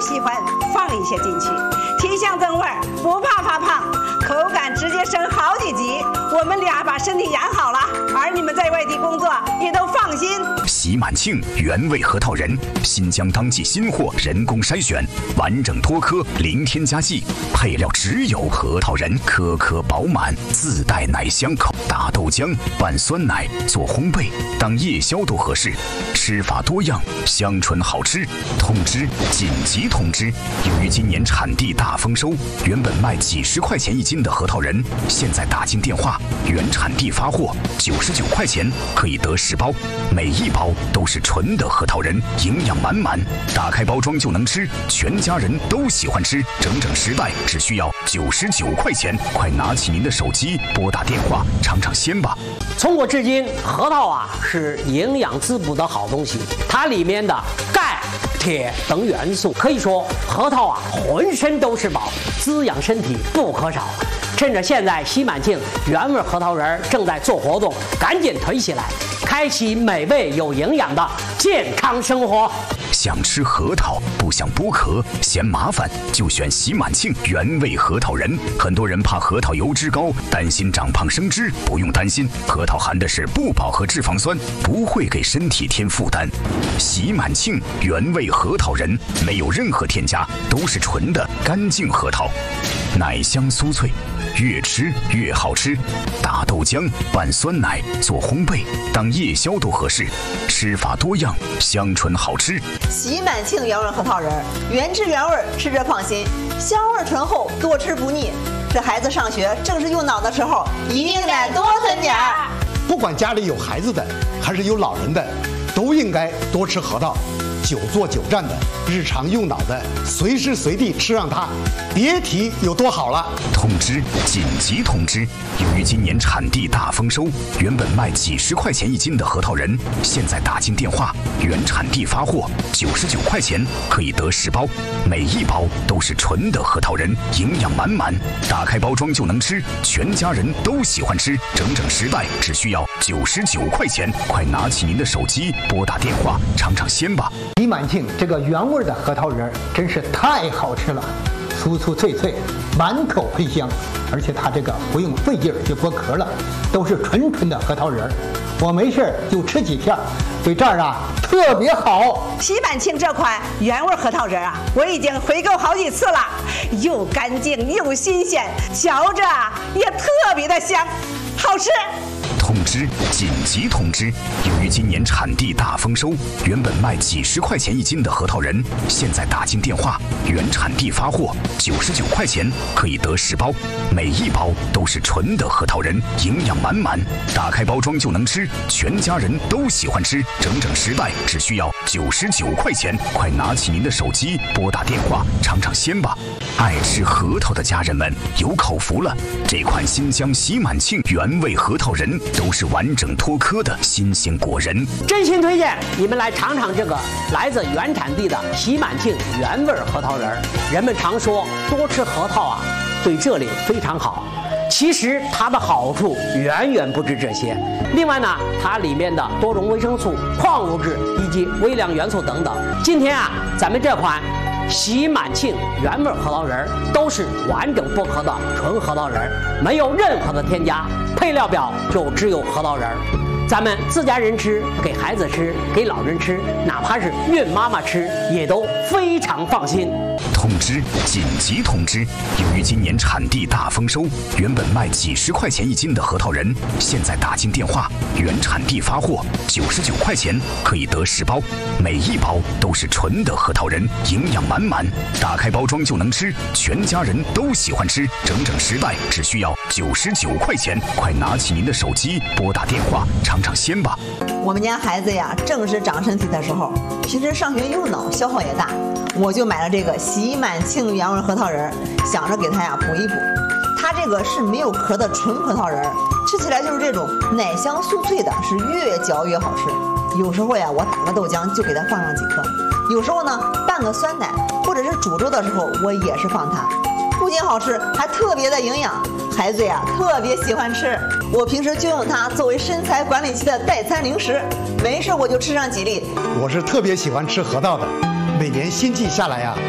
喜欢放一些进去，提香增味，不怕发胖，口感直接升好几级。我们俩把身体养好了，而你们在外地工作也都放心。 喜满庆原味核桃仁，新疆当季新货，人工筛选，完整脱壳，零添加剂，配料只有核桃仁，颗颗饱满，自带奶香口。打豆浆拌酸奶做烘焙，当夜宵都合适。吃法多样，香醇好吃。通知！紧急通知！由于今年产地大丰收，原本卖几十块钱一斤的核桃仁，现在打进电话，原产地发货，99块钱可以得10包，每一包都是纯的核桃仁，营养满满，打开包装就能吃，全家人都喜欢吃，整整10袋只需要99块钱，快拿起您的手机拨打电话尝尝鲜吧。 从古至今，核桃啊是营养滋补的好东西，它里面的钙、铁等元素，可以说核桃啊浑身都是宝，滋养身体不可少。趁着现在喜满庆原味核桃仁正在做活动，赶紧囤起来，开启美味有营养的健康生活。 想吃核桃不想剥壳嫌麻烦，就选喜满庆原味核桃仁。很多人怕核桃油脂高，担心长胖生脂，不用担心，核桃含的是不饱和脂肪酸，不会给身体添负担。喜满庆原味核桃仁没有任何添加，都是纯的干净核桃，奶香酥脆，越吃越好吃。打豆浆拌酸奶做烘焙，当夜宵都合适。吃法多样，香醇好吃。 喜满庆原味核桃仁，原汁原味，吃着放心，香味醇厚，多吃不腻。这孩子上学正是用脑的时候，一定得多囤点儿。 不管家里有孩子的还是有老人的，都应该多吃核桃。久坐久站的，日常用脑的，随时随地吃上它，别提有多好了。 通知！紧急通知！由于今年产地大丰收，原本卖几十块钱一斤的核桃仁，现在打进电话，原产地发货，99块钱可以得10包，每一包都是纯的核桃仁，营养满满，打开包装就能吃，全家人都喜欢吃，整整10袋只需要99块钱，快拿起您的手机拨打电话尝尝鲜吧。 喜满庆这个原味的核桃仁真是太好吃了，酥酥脆脆，满口喷香，而且它这个不用费劲就剥壳了，都是纯的核桃仁。我没事就吃几片，对这儿啊特别好。 喜满庆这款原味核桃仁啊，我已经回购好几次了，又干净又新鲜，嚼着啊也特别的香，好吃。 通知！紧急通知！由于今年产地大丰收，原本卖几十块钱一斤的核桃仁，现在打进电话，原产地发货，99块钱可以得10包，每一包都是纯的核桃仁，营养满满，打开包装就能吃，全家人都喜欢吃，整整10袋只需要99块钱，快拿起您的手机拨打电话尝尝鲜吧。爱吃核桃的家人们有口福了，这款新疆喜满庆原味核桃仁都是完整脱壳的新鲜果仁， 真心推荐你们来尝尝这个来自原产地的喜满庆原味核桃仁。人们常说多吃核桃啊对这里非常好，其实它的好处远远不止这些。另外呢，它里面的多种维生素、矿物质以及微量元素等等，今天啊咱们这款喜满庆原味核桃仁都是完整剥壳的纯核桃仁，没有任何的添加，配料表就只有核桃仁。咱们自家人吃，给孩子吃，给老人吃，哪怕是孕妈妈吃，也都非常放心。 通知！紧急通知！由于今年产地大丰收，原本卖几十块钱一斤的核桃仁，现在打进电话，原产地发货，99块钱可以得10包，每一包都是纯的核桃仁，营养满满，打开包装就能吃，全家人都喜欢吃，整整10袋只需要99块钱，快拿起您的手机拨打电话尝尝鲜吧。 我们家孩子呀，正是长身体的时候，平时上学用脑，消耗也大，我就买了这个喜满庆原味核桃仁，想着给他呀补一补。它这个是没有壳的纯核桃仁，吃起来就是这种奶香酥脆的，是越嚼越好吃。有时候呀，我打个豆浆就给它放上几颗，有时候呢拌个酸奶，或者是煮粥的时候，我也是放它。不仅好吃，还特别的营养，孩子呀特别喜欢吃。我平时就用它作为身材管理期的代餐零食，没事我就吃上几粒。 我是特别喜欢吃核桃的，每年新季下来呀，